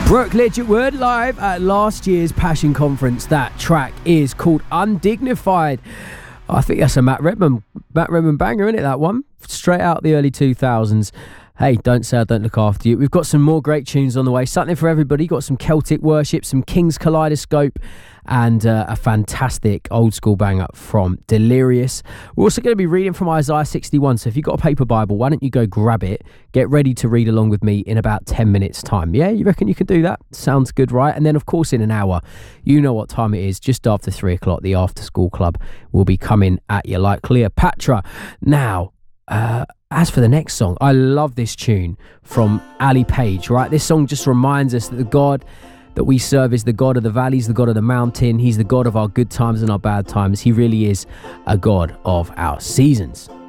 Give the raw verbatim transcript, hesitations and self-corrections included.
Routledge at Word live at last year's Passion Conference. That track is called Undignified. I think that's a Matt Redman, Matt Redman banger, isn't it, that one? Straight out the early two thousands. Hey, don't say I don't look after you. We've got some more great tunes on the way. Something for everybody. Got some Celtic Worship, some King's Kaleidoscope, and uh, a fantastic old school banger from Delirious. We're also going to be reading from Isaiah sixty-one. So if you've got a paper Bible, why don't you go grab it? Get ready to read along with me in about ten minutes time. Yeah, you reckon you can do that? Sounds good, right? And then, of course, in an hour, you know what time it is. Just after three o'clock, the After School Club will be coming at you like Cleopatra. Now, uh... as for the next song, I love this tune from Ali Page, right? This song just reminds us that the God that we serve is the God of the valleys, the God of the mountain. He's the God of our good times and our bad times. He really is a God of our seasons.